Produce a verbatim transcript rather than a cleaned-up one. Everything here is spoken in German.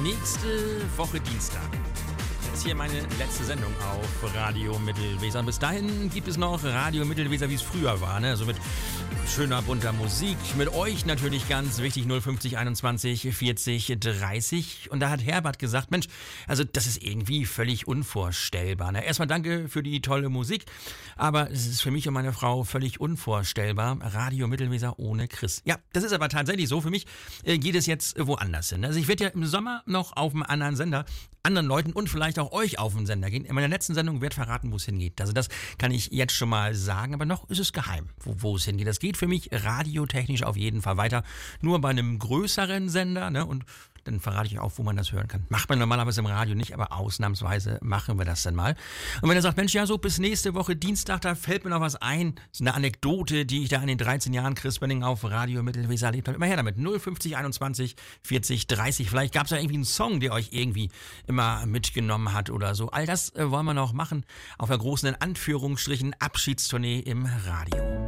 Nächste Woche Dienstag ist hier meine letzte Sendung auf Radio Mittelweser. Und bis dahin gibt es noch Radio Mittelweser, wie es früher war, ne? Also mit schöner, bunter Musik. Mit euch natürlich ganz wichtig, null fünfzig einundzwanzig vierzig dreißig. Und da hat Herbert gesagt, Mensch, also das ist irgendwie völlig unvorstellbar. Ne? Erstmal danke für die tolle Musik, aber es ist für mich und meine Frau völlig unvorstellbar. Radio Mittelweser ohne Chris. Ja, das ist aber tatsächlich so. Für mich äh, geht es jetzt woanders hin. Also ich werde ja im Sommer noch auf einem anderen Sender anderen Leuten und vielleicht auch euch auf den Sender gehen. In meiner letzten Sendung wird verraten, wo es hingeht. Also das kann ich jetzt schon mal sagen, aber noch ist es geheim, wo, wo es hingeht. Das geht für mich radiotechnisch auf jeden Fall weiter. Nur bei einem größeren Sender, ne? Und dann verrate ich auch, wo man das hören kann. Macht man normalerweise im Radio nicht, aber ausnahmsweise machen wir das dann mal. Und wenn ihr sagt, Mensch, ja, so bis nächste Woche Dienstag, da fällt mir noch was ein. Das ist eine Anekdote, die ich da in den dreizehn Jahren Chris Benning auf Radio Mittelweser erlebt habe. Immer her damit. null fünfzig einundzwanzig vierzig dreißig. Vielleicht gab es ja irgendwie einen Song, der euch irgendwie immer mitgenommen hat oder so. All das äh, wollen wir noch machen auf der großen, in Anführungsstrichen, Abschiedstournee im Radio.